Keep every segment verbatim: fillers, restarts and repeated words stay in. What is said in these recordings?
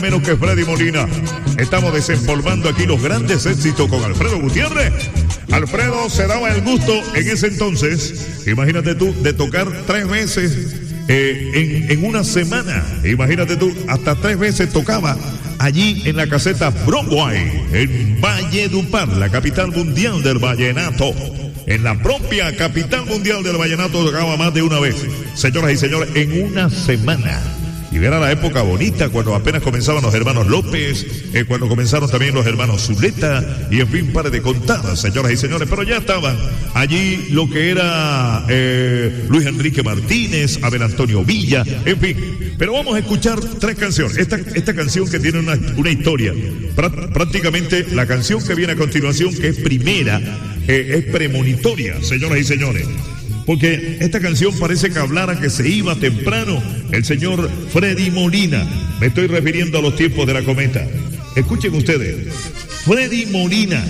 Menos que Freddy Molina. Estamos desempolvando aquí los grandes éxitos con Alfredo Gutiérrez. Alfredo se daba el gusto en ese entonces, imagínate tú, de tocar tres veces eh, en, en una semana. Imagínate tú, hasta tres veces tocaba allí en la caseta Broadway, en Valledupar, la capital mundial del vallenato. En la propia capital mundial del vallenato tocaba más de una vez. Señoras y señores, en una semana. Y era la época bonita, cuando apenas comenzaban los hermanos López, eh, cuando comenzaron también los hermanos Zuleta, y en fin, pare de contar, señoras y señores, pero ya estaban allí lo que era eh, Luis Enrique Martínez, Abel Antonio Villa, en fin. Pero vamos a escuchar tres canciones. Esta, esta canción que tiene una, una historia, Prá- prácticamente la canción que viene a continuación, que es primera, eh, es premonitoria, señoras y señores. Porque esta canción parece que hablara que se iba temprano el señor Freddy Molina. Me estoy refiriendo a los tiempos de la cometa. Escuchen ustedes. Freddy Molina.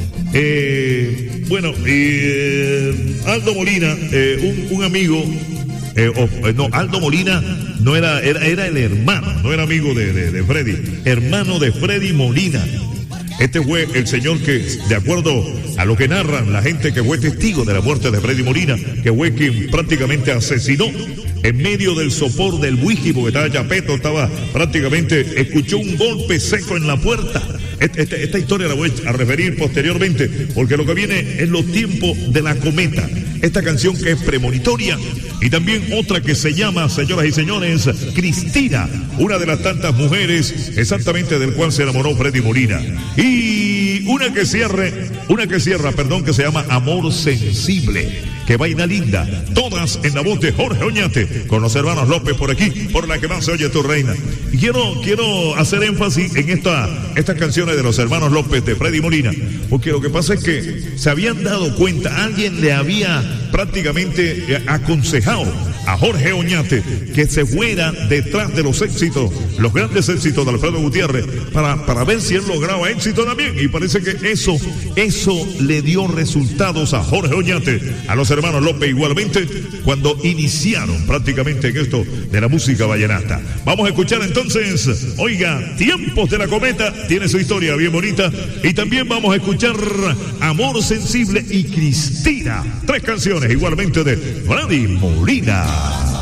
Eh, bueno, eh, Aldo Molina, eh, un, un amigo. Eh, oh, no, Aldo Molina no era, era, era el hermano, no era amigo de, de, de Freddy. Hermano de Freddy Molina. Este fue el señor que, de acuerdo a lo que narran la gente que fue testigo de la muerte de Freddy Molina, que fue quien prácticamente asesinó en medio del sopor del whisky, porque estaba chapeto, estaba prácticamente, escuchó un golpe seco en la puerta. Esta, esta, esta historia la voy a referir posteriormente, porque lo que viene es los tiempos de la cometa. Esta canción que es premonitoria, y también otra que se llama, señoras y señores, Cristina, una de las tantas mujeres exactamente del cual se enamoró Freddy Molina. Y una que cierre, una que cierra, perdón, que se llama Amor Sensible. Que vaina linda, todas en la voz de Jorge Oñate, con los hermanos López por aquí, por la que más se oye tu reina. Y quiero, quiero hacer énfasis en esta, estas canciones de los hermanos López de Freddy Molina, porque lo que pasa es que se habían dado cuenta, alguien le había prácticamente aconsejado a Jorge Oñate que se fuera detrás de los éxitos, los grandes éxitos de Alfredo Gutiérrez, para, para ver si él lograba éxito también. Y parece que eso, eso le dio resultados a Jorge Oñate, a los hermanos López igualmente, cuando iniciaron prácticamente en esto de la música vallenata. Vamos a escuchar entonces, oiga, Tiempos de la Cometa, tiene su historia bien bonita, y también vamos a escuchar Amor Sensible y Cristina, tres canciones igualmente de Freddy Molina.